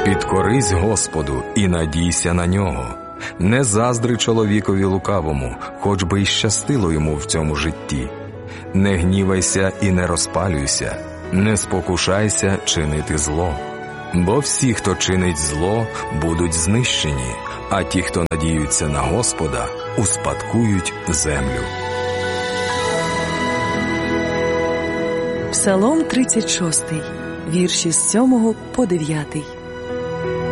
Підкорись Господу і надійся на Нього. Не заздри чоловікові лукавому, хоч би й щастило йому в цьому житті. Не гнівайся і не розпалюйся, не спокушайся чинити зло. Бо всі, хто чинить зло, будуть знищені, а ті, хто надіються на Господа, успадкують землю. Псалом 36, вірші з 7 по 9.